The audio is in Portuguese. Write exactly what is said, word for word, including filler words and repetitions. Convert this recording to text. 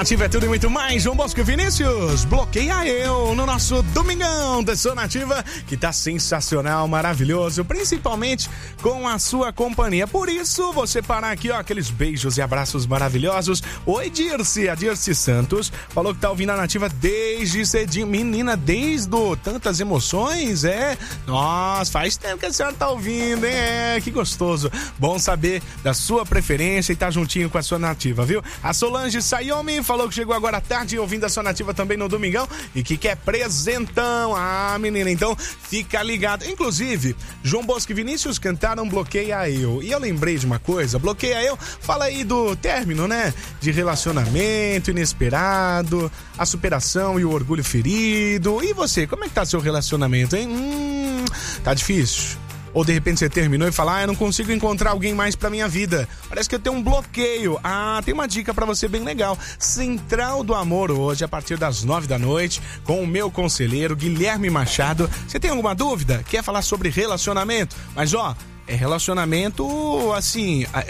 Nativa é tudo e muito mais. João Bosco e Vinícius, bloqueia eu no nosso Domingão da Sua Nativa, que tá sensacional, maravilhoso, principalmente com a sua companhia. Por isso, você parar aqui, ó, aqueles beijos e abraços maravilhosos. Oi, Dirce, a Dirce Santos falou que tá ouvindo a Nativa desde cedinho. Menina, desde o Tantas Emoções, é? Nossa, faz tempo que a senhora tá ouvindo, hein? É, que gostoso. Bom saber da sua preferência e tá juntinho com a Sua Nativa, viu? A Solange Sayomi falou que chegou agora à tarde ouvindo a Sua Nativa também no Domingão e que quer presentão. Ah, menina, então fica ligado. Inclusive, João Bosco e Vinícius cantaram Bloqueia Eu. E eu lembrei de uma coisa, Bloqueia Eu fala aí do término, né? De relacionamento inesperado, a superação e o orgulho ferido. E você, como é que tá seu relacionamento, hein? Hum, tá difícil? Ou de repente você terminou e fala, ah, eu não consigo encontrar alguém mais pra minha vida. Parece que eu tenho um bloqueio. Ah, tem uma dica pra você bem legal. Central do Amor hoje, a partir das nove da noite, com o meu conselheiro Guilherme Machado. Você tem alguma dúvida? Quer falar sobre relacionamento? Mas ó, é relacionamento assim...